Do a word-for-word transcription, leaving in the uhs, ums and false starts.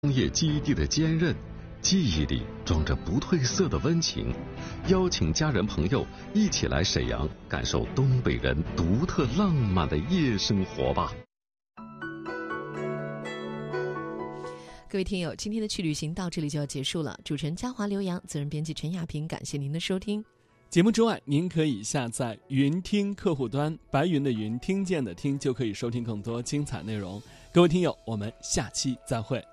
工业基地的坚韧，记忆里装着不褪色的温情。邀请家人朋友一起来沈阳，感受东北人独特浪漫的夜生活吧。 各位听友，今天的去旅行到这里就要结束了。主持人嘉华、刘洋，责任编辑陈亚平，感谢您的收听。 节目之外，您可以下载云听客户端，白云的云，听见的听，就可以收听更多精彩内容。各位听友，我们下期再会。